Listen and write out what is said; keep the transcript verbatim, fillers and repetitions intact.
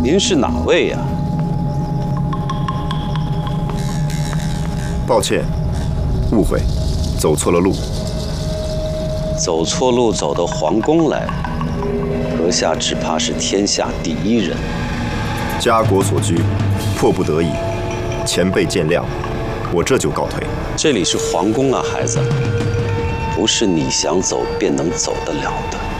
您是哪位呀？ 抱歉，误会，走错了路。 走错路走到皇宫来，阁下只怕是天下第一人。 家国所居，迫不得已，前辈见谅，我这就告退。 这里是皇宫啊，孩子，不是你想走便能走得了的。